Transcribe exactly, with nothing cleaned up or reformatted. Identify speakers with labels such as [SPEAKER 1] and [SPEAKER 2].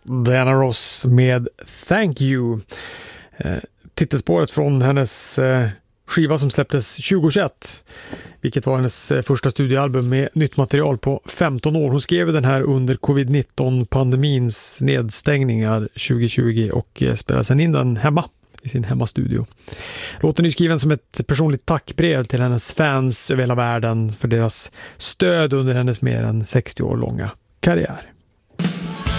[SPEAKER 1] Diana Ross med Thank You. Eh, titelspåret från hennes eh, skiva som släpptes tjugohundratjugoett, vilket var hennes eh, första studioalbum med nytt material på femton år. Hon skrev den här under covid nitton-pandemins nedstängningar tjugohundratjugo och eh, spelade sedan in den hemma i sin hemmastudio. Låten är skriven som ett personligt tackbrev till hennes fans över hela världen för deras stöd under hennes mer än sextio år långa karriär.